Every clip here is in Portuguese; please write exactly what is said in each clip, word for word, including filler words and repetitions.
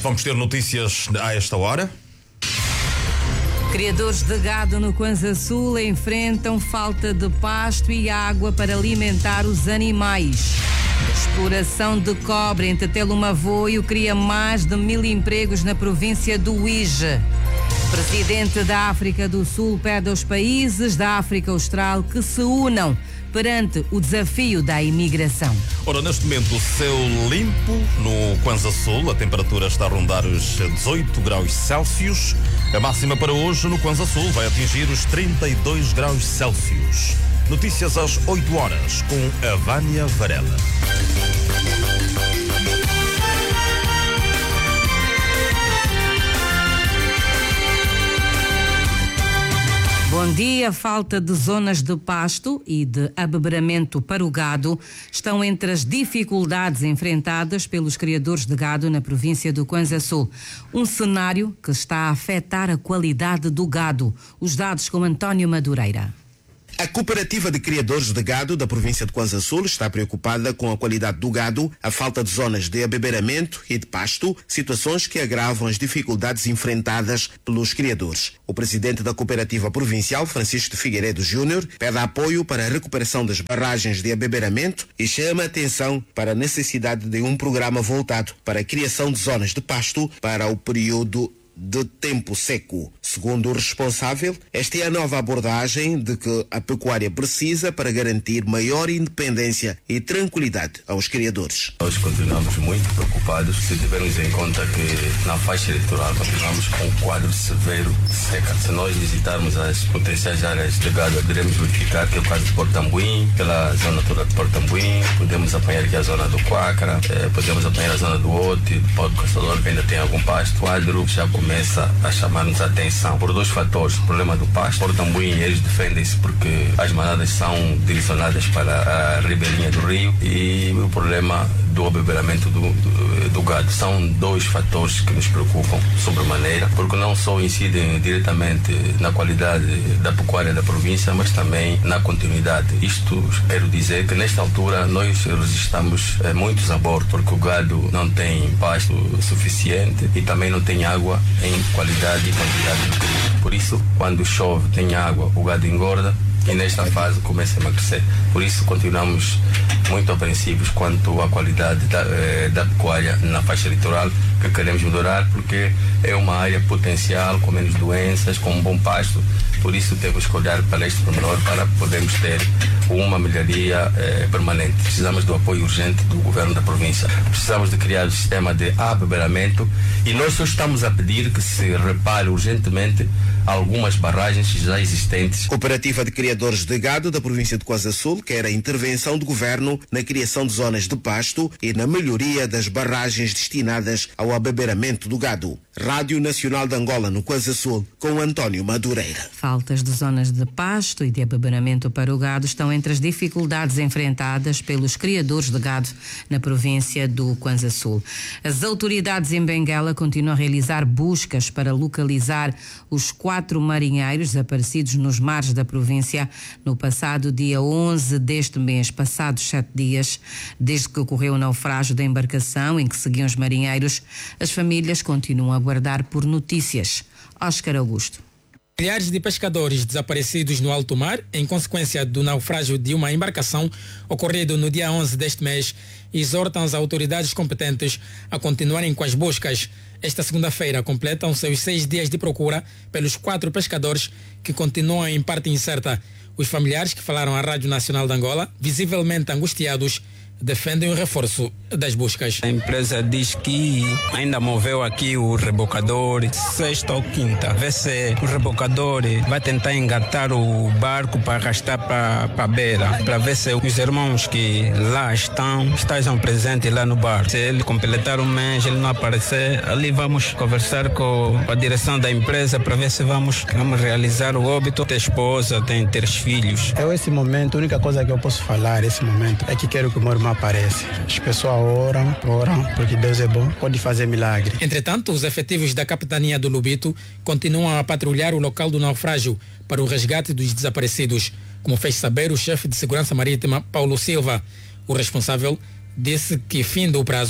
Vamos ter notícias a esta hora. Criadores de gado no Kwanza Sul enfrentam falta de pasto e água para alimentar os animais. Exploração de cobre em Tetelumavoio cria mais de mil empregos na província do Uíge. Presidente da África do Sul pede aos países da África Austral que se unam perante o desafio da imigração. Ora, neste momento, céu limpo no Kwanza Sul, a temperatura está a rondar os dezoito graus Celsius. A máxima para hoje no Kwanza Sul vai atingir os trinta e dois graus Celsius. Notícias às oito horas com a Vânia Varela. Bom dia. Falta de zonas de pasto e de abeberamento para o gado estão entre as dificuldades enfrentadas pelos criadores de gado na província do Kwanza Sul. Um cenário que está a afetar a qualidade do gado. Os dados com António Madureira. A Cooperativa de Criadores de Gado da província de Kwanza Sul está preocupada com a qualidade do gado, a falta de zonas de abeberamento e de pasto, situações que agravam as dificuldades enfrentadas pelos criadores. O presidente da Cooperativa Provincial, Francisco de Figueiredo Júnior, pede apoio para a recuperação das barragens de abeberamento e chama a atenção para a necessidade de um programa voltado para a criação de zonas de pasto para o período de tempo seco. Segundo o responsável, esta é a nova abordagem de que a pecuária precisa para garantir maior independência e tranquilidade aos criadores. Nós continuamos muito preocupados se tivermos em conta que na faixa eleitoral continuamos com um quadro severo de seca. Se nós visitarmos as potenciais áreas de gado, poderemos verificar que é o caso de Portambuim, pela zona toda de Portambuim, podemos apanhar aqui a zona do Quácara, eh, podemos apanhar a zona do Ote, do Pau do Caçador, que ainda tem algum pasto. O quadro já começa a chamar-nos a atenção por dois fatores. O problema do pasto. Portambuim, eles defendem-se porque as manadas são direcionadas para a ribeirinha do rio, e o problema do abeberamento do, do, do gado. São dois fatores que nos preocupam sobremaneira, porque não só incidem diretamente na qualidade da pecuária da província, mas também na continuidade. Isto quero dizer que nesta altura nós registramos eh, muitos abortos, porque o gado não tem pasto suficiente e também não tem água em qualidade e quantidade. Por isso, quando chove, tem água, o gado engorda e nesta fase começa a emagrecer. Por isso, continuamos muito apreensivos quanto à qualidade da, eh, da pecuária na faixa litoral, que queremos melhorar porque é uma área potencial, com menos doenças, com um bom pasto. Por isso, temos que olhar para este pormenor para podermos ter uma melhoria eh, permanente. Precisamos do apoio urgente do governo da província. Precisamos de criar um sistema de abeberamento e nós só estamos a pedir que se repare urgentemente algumas barragens já existentes. Cooperativa de Criadores de Gado da província de Kwanza Sul quer a intervenção do governo na criação de zonas de pasto e na melhoria das barragens destinadas ao abeberamento do gado. Rádio Nacional de Angola no Kwanza Sul, com António Madureira. Faltas de zonas de pasto e de abeberamento para o gado estão entre as dificuldades enfrentadas pelos criadores de gado na província do Kwanza Sul. As autoridades em Benguela continuam a realizar buscas para localizar os quatro marinheiros desaparecidos nos mares da província no passado dia onze deste mês, passados sete dias, desde que ocorreu o naufrágio da embarcação em que seguiam os marinheiros. As famílias continuam a aguardar por notícias. Oscar Augusto. Milhares de pescadores desaparecidos no alto mar em consequência do naufrágio de uma embarcação ocorrido no dia onze deste mês exortam as autoridades competentes a continuarem com as buscas. Esta segunda-feira completam-se os seis dias de procura pelos quatro pescadores que continuam em parte incerta. Os familiares que falaram à Rádio Nacional de Angola, visivelmente angustiados, defendem o reforço das buscas. A empresa diz que ainda moveu aqui o rebocador sexta ou quinta. Vê se o rebocador vai tentar engatar o barco para arrastar para a beira, para ver se os irmãos que lá estão estejam presentes lá no barco. Se ele completar o mês, ele não aparecer, ali vamos conversar com a direção da empresa para ver se vamos, vamos realizar o óbito. Tem esposa, tem três filhos. Eu, esse momento, a única coisa que eu posso falar nesse momento é que quero que o meu irmão aparece. As pessoas oram, oram, porque Deus é bom, pode fazer milagre. Entretanto, os efetivos da capitania do Lubito continuam a patrulhar o local do naufrágio para o resgate dos desaparecidos, como fez saber o chefe de segurança marítima, Paulo Silva. O responsável disse que, fim do prazo,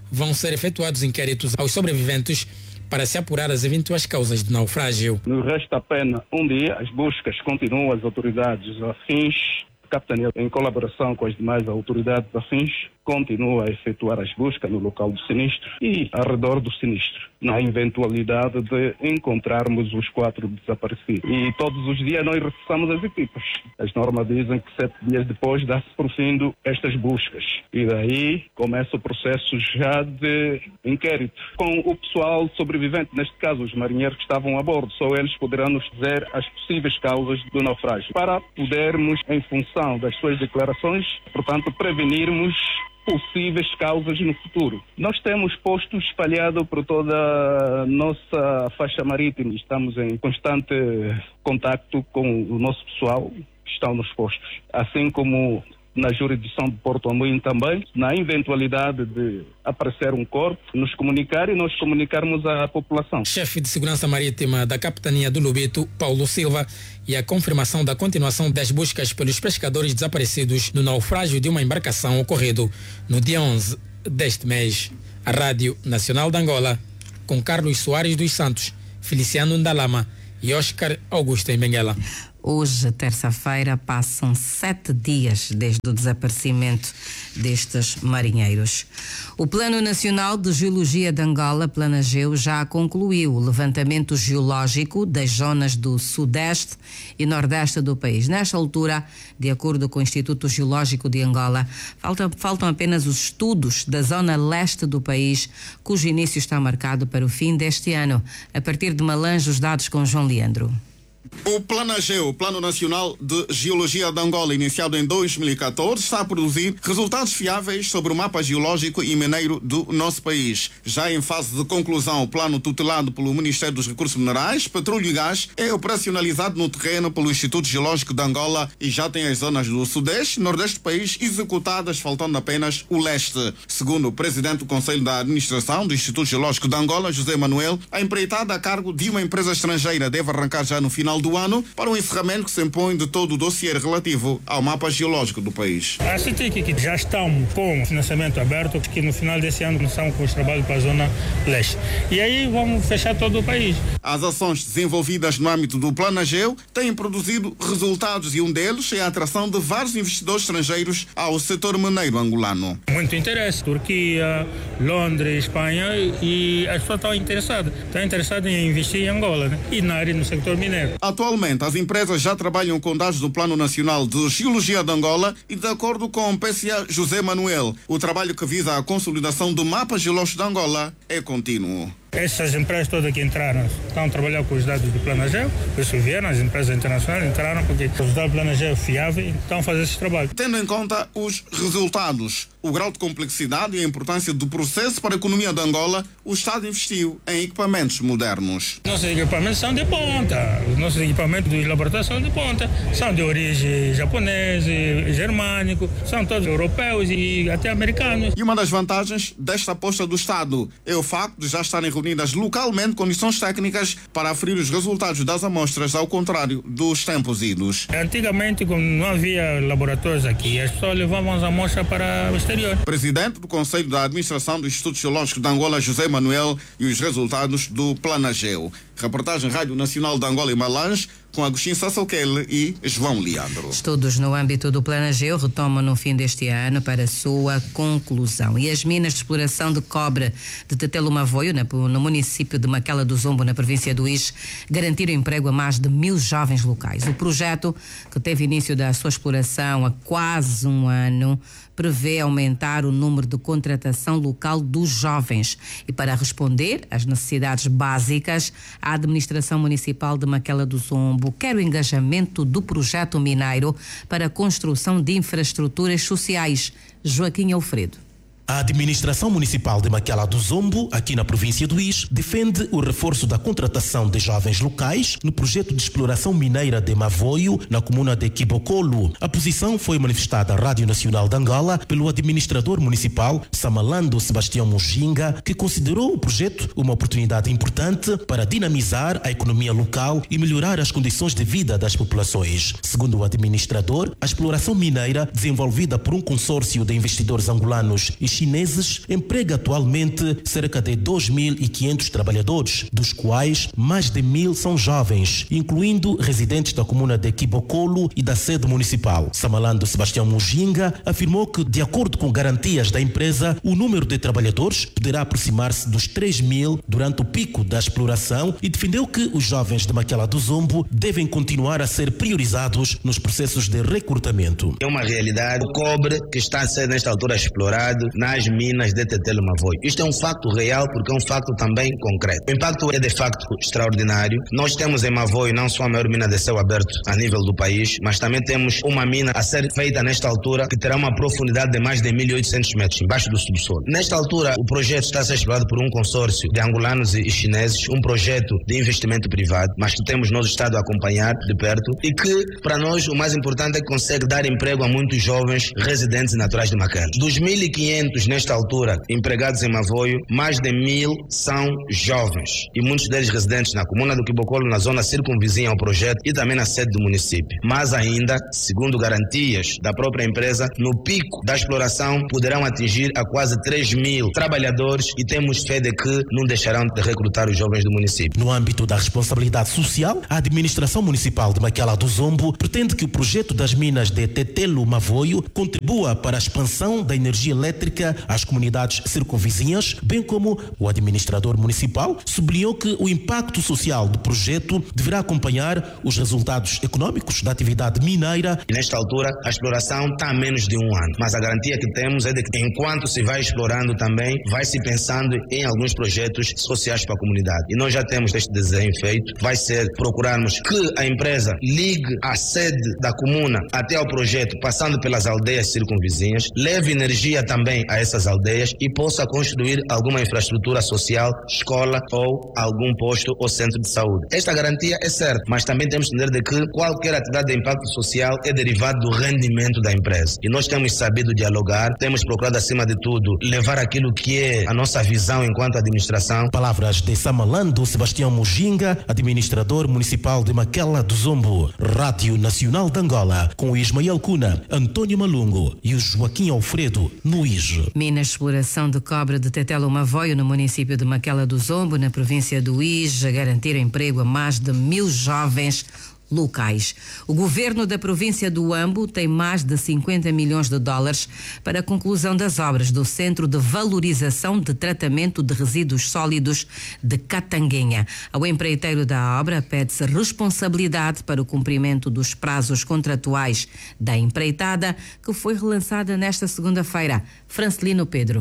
vão ser efetuados inquéritos aos sobreviventes para se apurar as eventuais causas do naufrágio. Nos resta apenas um dia, as buscas continuam, as autoridades afins, a capitania, em colaboração com as demais autoridades afins, continua a efetuar as buscas no local do sinistro e ao redor do sinistro, na eventualidade de encontrarmos os quatro desaparecidos. E todos os dias nós reforçamos as equipas. As normas dizem que sete dias depois dá-se por fim estas buscas. E daí começa o processo já de inquérito. Com o pessoal sobrevivente, neste caso os marinheiros que estavam a bordo, só eles poderão nos dizer as possíveis causas do naufrágio. Para podermos, em função das suas declarações, portanto, prevenirmos possíveis causas no futuro. Nós temos postos espalhados por toda a nossa faixa marítima. Estamos em constante contacto com o nosso pessoal que estão nos postos. Assim como na jurisdição de Porto Amorim também, na eventualidade de aparecer um corpo, nos comunicar e nós comunicarmos à população. Chefe de Segurança Marítima da Capitania do Lobito, Paulo Silva, e a confirmação da continuação das buscas pelos pescadores desaparecidos no naufrágio de uma embarcação ocorrido no dia onze deste mês. A Rádio Nacional de Angola, com Carlos Soares dos Santos, Feliciano Ndalama e Oscar Augusto em Benguela. Hoje, terça-feira, passam sete dias desde o desaparecimento destes marinheiros. O Plano Nacional de Geologia de Angola, Planageu, já concluiu o levantamento geológico das zonas do sudeste e nordeste do país. Nesta altura, de acordo com o Instituto Geológico de Angola, faltam, faltam apenas os estudos da zona leste do país, cujo início está marcado para o fim deste ano. A partir de Malange, os dados com João Leandro. O Planageu, Plano Nacional de Geologia de Angola, iniciado em dois mil e catorze, está a produzir resultados fiáveis sobre o mapa geológico e mineiro do nosso país. Já em fase de conclusão, o plano tutelado pelo Ministério dos Recursos Minerais, Petróleo e Gás é operacionalizado no terreno pelo Instituto Geológico de Angola e já tem as zonas do sudeste e nordeste do país executadas, faltando apenas o leste. Segundo o presidente do Conselho da Administração do Instituto Geológico de Angola, José Manuel, a empreitada a cargo de uma empresa estrangeira deve arrancar já no final do ano para o encerramento que se impõe de todo o dossiê relativo ao mapa geológico do país. A C T I C que já estamos com financiamento aberto, que no final desse ano começamos com os trabalhos para a zona leste. E aí vamos fechar todo o país. As ações desenvolvidas no âmbito do Planageu têm produzido resultados e um deles é a atração de vários investidores estrangeiros ao setor mineiro angolano. Muito interesse. Turquia, Londres, Espanha, e as pessoas estão interessadas. Estão interessadas em investir em Angola, né? E na área no setor mineiro. Atualmente, as empresas já trabalham com dados do Plano Nacional de Geologia de Angola e, de acordo com o P C A José Manuel, o trabalho que visa a consolidação do mapa geológico de Angola é contínuo. Essas empresas todas que entraram estão a trabalhar com os dados do Planageu, por isso vieram, as empresas internacionais entraram porque os dados do Planageu é fiável e estão a fazer esse trabalho. Tendo em conta os resultados, o grau de complexidade e a importância do processo para a economia de Angola, o Estado investiu em equipamentos modernos. Nossos equipamentos são de ponta, os nossos equipamentos dos laboratórios são de ponta, são de origem japonesa, germânico, são todos europeus e até americanos. E uma das vantagens desta aposta do Estado é o facto de já estarem reunidas localmente condições técnicas para aferir os resultados das amostras, ao contrário dos tempos idos. Antigamente, como não havia laboratórios aqui, as pessoas levavam as amostras para o exterior. Presidente do Conselho da Administração do Instituto Geológico de Angola, José Manuel, e os resultados do Planageu. Reportagem Rádio Nacional de Angola e Malange, com Agostinho Sassoquele e João Leandro. Estudos no âmbito do Planageu retomam no fim deste ano para sua conclusão. E as minas de exploração de cobre de Tetelo Mavoio, no município de Maquela do Zombo, na província do Ix, garantiram emprego a mais de mil jovens locais. O projeto, que teve início da sua exploração há quase um ano, prevê aumentar o número de contratação local dos jovens. E para responder às necessidades básicas, a administração municipal de Maquela do Zombo quer o engajamento do projeto mineiro para a construção de infraestruturas sociais. Joaquim Alfredo. A administração municipal de Maquela do Zombo, aqui na província do Ix, defende o reforço da contratação de jovens locais no projeto de exploração mineira de Mavoio, na comuna de Quibocolo. A posição foi manifestada à Rádio Nacional de Angola pelo administrador municipal, Samalando Sebastião Mujinga, que considerou o projeto uma oportunidade importante para dinamizar a economia local e melhorar as condições de vida das populações. Segundo o administrador, a exploração mineira, desenvolvida por um consórcio de investidores angolanos e chineses emprega atualmente cerca de dois mil e quinhentos trabalhadores, dos quais mais de mil são jovens, incluindo residentes da comuna de Quibocolo e da sede municipal. Samalando Sebastião Mujinga afirmou que, de acordo com garantias da empresa, o número de trabalhadores poderá aproximar-se dos três mil durante o pico da exploração e defendeu que os jovens de Maquela do Zombo devem continuar a ser priorizados nos processos de recrutamento. É uma realidade o cobre que está a ser nesta altura explorado nas minas de Tetelo Mavoio. Isto é um facto real porque é um facto também concreto. O impacto é de facto extraordinário. Nós temos em Mavoio não só a maior mina de céu aberto a nível do país, mas também temos uma mina a ser feita nesta altura que terá uma profundidade de mais de mil e oitocentos metros embaixo do subsolo. Nesta altura o projeto está a ser explorado por um consórcio de angolanos e chineses, um projeto de investimento privado, mas que temos nós Estado a acompanhar de perto e que para nós o mais importante é que consegue dar emprego a muitos jovens residentes e naturais de Maquela. Dos mil e quinhentos nesta altura empregados em Mavoio, mais de mil são jovens e muitos deles residentes na comuna do Quibocolo, na zona circunvizinha ao projeto e também na sede do município. Mas ainda, segundo garantias da própria empresa, no pico da exploração poderão atingir a quase três mil trabalhadores e temos fé de que não deixarão de recrutar os jovens do município. No âmbito da responsabilidade social, a administração municipal de Maquela do Zombo pretende que o projeto das minas de Tetelo Mavoio contribua para a expansão da energia elétrica às comunidades circunvizinhas, bem como o administrador municipal sublinhou que o impacto social do projeto deverá acompanhar os resultados econômicos da atividade mineira. E nesta altura a exploração está a menos de um ano, mas a garantia que temos é de que enquanto se vai explorando também vai se pensando em alguns projetos sociais para a comunidade. E nós já temos este desenho feito, vai ser procurarmos que a empresa ligue a sede da comuna até ao projeto, passando pelas aldeias circunvizinhas, leve energia também a essas aldeias e possa construir alguma infraestrutura social, escola ou algum posto ou centro de saúde. Esta garantia é certa, mas também temos que entender de que qualquer atividade de impacto social é derivado do rendimento da empresa. E nós temos sabido dialogar, temos procurado acima de tudo levar aquilo que é a nossa visão enquanto administração. Palavras de Samalando Sebastião Mujinga, administrador municipal de Maquela do Zombo. Rádio Nacional de Angola, com o Ismael Cuna, Antônio Malungo e o Joaquim Alfredo, no I J. Mina exploração de cobre de Tetelo Mavoio, no município de Maquela do Zombo, na província do I J, a garantir emprego a mais de mil jovens locais. O governo da província do Huambo tem mais de cinquenta milhões de dólares para a conclusão das obras do Centro de Valorização de Tratamento de Resíduos Sólidos de Catanguenha. Ao empreiteiro da obra pede-se responsabilidade para o cumprimento dos prazos contratuais da empreitada, que foi relançada nesta segunda-feira. Francelino Pedro.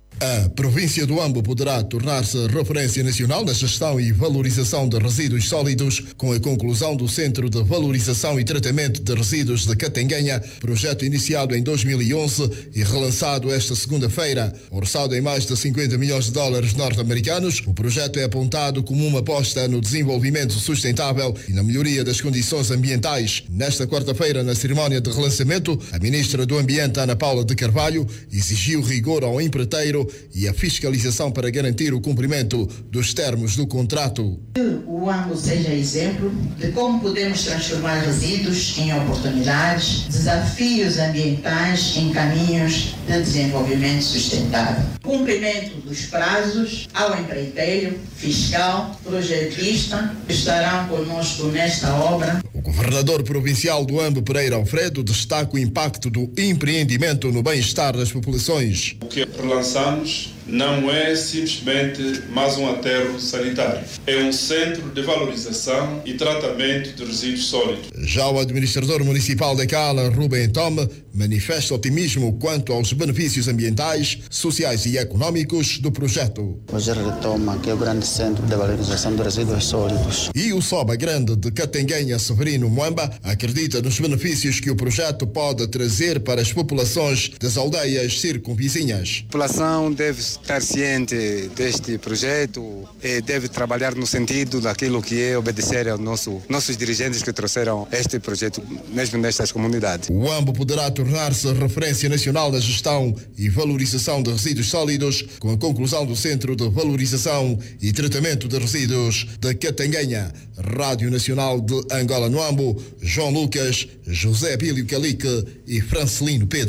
A província do Huambo poderá tornar-se referência nacional na gestão e valorização de resíduos sólidos com a conclusão do Centro de Valorização e Tratamento de Resíduos de Catanguenha, projeto iniciado em dois mil e onze e relançado esta segunda-feira. Orçado em mais de cinquenta milhões de dólares norte-americanos, o projeto é apontado como uma aposta no desenvolvimento sustentável e na melhoria das condições ambientais. Nesta quarta-feira, na cerimónia de relançamento, a ministra do Ambiente, Ana Paula de Carvalho, exigiu rigor ao empreiteiro e a fiscalização para garantir o cumprimento dos termos do contrato. Que o Huambo seja exemplo de como podemos transformar resíduos em oportunidades, desafios ambientais em caminhos de desenvolvimento sustentável. Cumprimento dos prazos ao empreiteiro, fiscal, projetista, que estarão conosco nesta obra. O governador provincial do Huambo, Pereira Alfredo, destaca o impacto do empreendimento no bem-estar das populações. O que relançamos não é simplesmente mais um aterro sanitário. É um centro de valorização e tratamento de resíduos sólidos. Já o administrador municipal de Cala, Rubem Tome, manifesta otimismo quanto aos benefícios ambientais, sociais e econômicos do projeto. Hoje retoma que é o grande centro de valorização de resíduos sólidos. E o Soba Grande de Catanguenha, Severino Mwamba, acredita nos benefícios que o projeto pode trazer para as populações das aldeias circunvizinhas. A população deve estar ciente deste projeto e deve trabalhar no sentido daquilo que é obedecer aos nosso, nossos dirigentes que trouxeram este projeto mesmo nestas comunidades. O Huambo poderá tornar-se referência nacional na gestão e valorização de resíduos sólidos com a conclusão do Centro de Valorização e Tratamento de Resíduos de Catanguenha. Rádio Nacional de Angola no Huambo, João Lucas, José Bílio Calique e Francelino Pedro.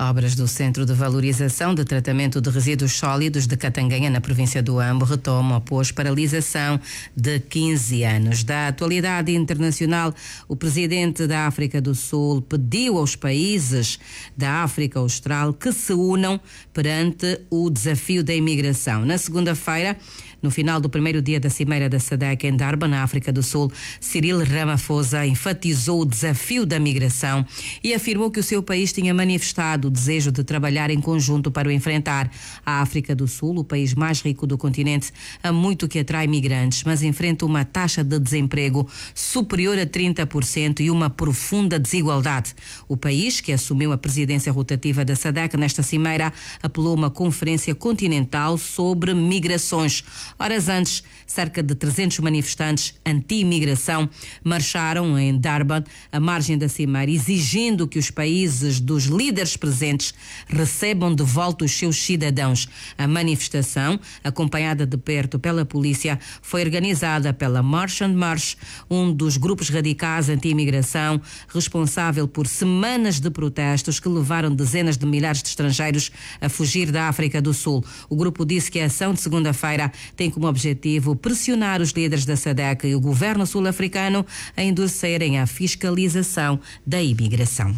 Obras do Centro de Valorização de Tratamento de Resíduos Sólidos de Catanguenha, na província do Ambo, retomam após paralisação de quinze anos. Da atualidade internacional, o presidente da África do Sul pediu aos países da África Austral que se unam perante o desafio da imigração. Na segunda-feira, no final do primeiro dia da Cimeira da SADC em Durban, na África do Sul, Cyril Ramaphosa enfatizou o desafio da migração e afirmou que o seu país tinha manifestado o desejo de trabalhar em conjunto para o enfrentar. A África do Sul, o país mais rico do continente, há muito que atrai migrantes, mas enfrenta uma taxa de desemprego superior a trinta por cento e uma profunda desigualdade. O país, que assumiu a presidência rotativa da SADC nesta cimeira, apelou a uma conferência continental sobre migrações. Horas antes, cerca de trezentos manifestantes anti-imigração marcharam em Durban, à margem da cimeira, exigindo que os países dos líderes presentes recebam de volta os seus cidadãos. A manifestação, acompanhada de perto pela polícia, foi organizada pela March and March, um dos grupos radicais anti-imigração, responsável por semanas de protestos que levaram dezenas de milhares de estrangeiros a fugir da África do Sul. O grupo disse que a ação de segunda-feira tem como objetivo pressionar os líderes da SADC e o governo sul-africano a endurecerem a fiscalização da imigração.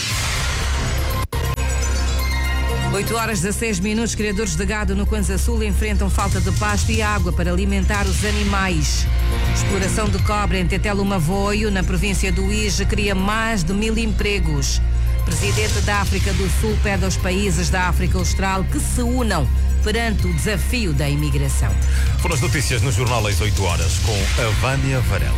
oito horas e dezasseis minutos. Criadores de gado no Kwanza Sul enfrentam falta de pasto e água para alimentar os animais. Exploração de cobre em Tetelo Mavoio, na província do Ije, cria mais de mil empregos. Presidente da África do Sul pede aos países da África Austral que se unam perante o desafio da imigração. Foram as notícias no Jornal às oito horas, com a Vânia Varela.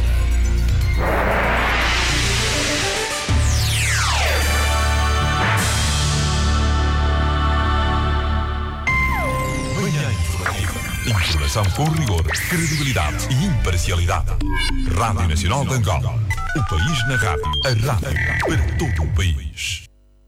Manhã Informativa. Informação com rigor, credibilidade e imparcialidade. Rádio Nacional de Angola. O país na rádio. A rádio para todo o país.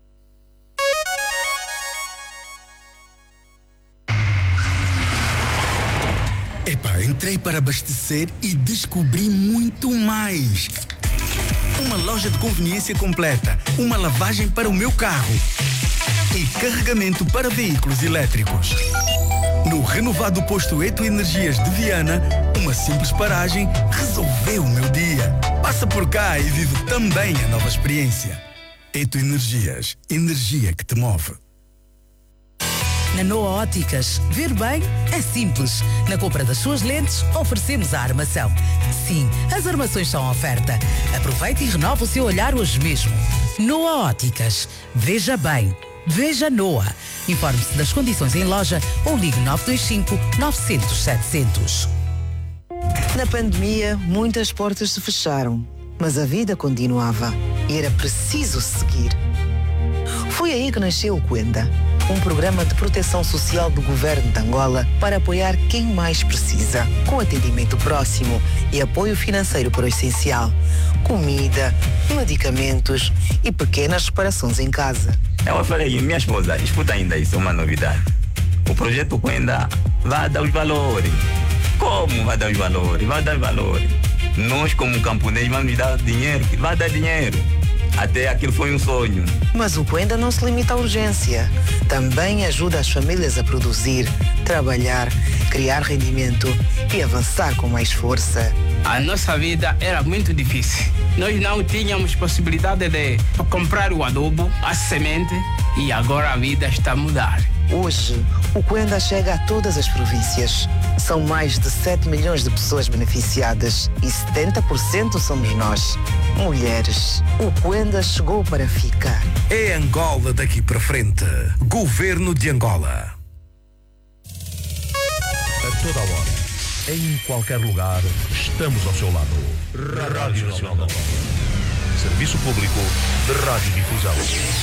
Epá, entrei para abastecer e descobri muito mais. Uma loja de conveniência completa, uma lavagem para o meu carro e carregamento para veículos elétricos. No renovado posto Eto Energias de Viana, uma simples paragem resolveu o meu dia. Passa por cá e vive também a nova experiência. Eto Energias, energia que te move. Na Noa Óticas, ver bem é simples. Na compra das suas lentes, oferecemos a armação. Sim, as armações são oferta. Aproveite e renova o seu olhar hoje mesmo. Noa Óticas. Veja bem. Veja Noa. Informe-se das condições em loja ou ligue nove dois cinco, nove zero zero, sete zero zero. Na pandemia, muitas portas se fecharam, mas a vida continuava e era preciso seguir. Foi aí que nasceu o Kwenda, um programa de proteção social do governo de Angola para apoiar quem mais precisa, com atendimento próximo e apoio financeiro para o essencial, comida, medicamentos e pequenas reparações em casa. Eu falei, minha esposa, escuta ainda isso, uma novidade. O projeto Kwenda vai dar os valores. Como vai dar os valores? Vai dar os valores. Nós, como camponês, vamos dar dinheiro, vai dar dinheiro. Até aquilo foi um sonho. Mas o Kwenda não se limita à urgência. Também ajuda as famílias a produzir, trabalhar, criar rendimento e avançar com mais força. A nossa vida era muito difícil. Nós não tínhamos possibilidade de comprar o adubo, a semente, e agora a vida está a mudar. Hoje, o Kwenda chega a todas as províncias. São mais de sete milhões de pessoas beneficiadas e setenta por cento somos nós, mulheres. O Kwenda chegou para ficar. É Angola daqui para frente. Governo de Angola. A toda a hora, em qualquer lugar, estamos ao seu lado. Rádio Nacional de Angola. Serviço Público de Radiodifusão.